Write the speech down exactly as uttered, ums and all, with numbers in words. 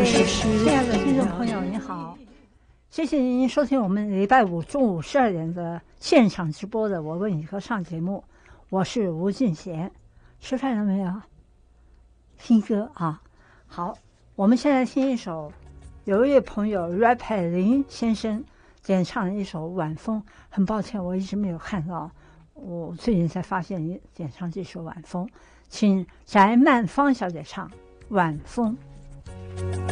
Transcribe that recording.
是诗。亲爱的听众朋友，你好，谢谢您收听我们礼拜五中午十二点的现场直播的《我问你歌唱》节目，我是吴俊贤。吃饭了没有？听歌啊！好，我们现在听一首，有一位朋友 Ray 海林先生演唱的一首《晚风》。很抱歉，我一直没有看到，我最近才发现你演唱这首《晚风》，请翟曼芳小姐唱《晚风》。